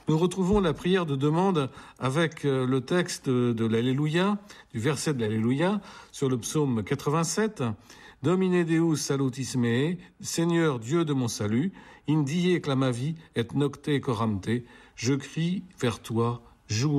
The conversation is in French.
Nous retrouvons la prière de demande avec le texte de l'Alléluia, du verset de l'Alléluia, sur le psaume 87. Domine Deus salutis me, Seigneur Dieu de mon salut, indie clamavi et nocte coramte, je crie vers toi, jour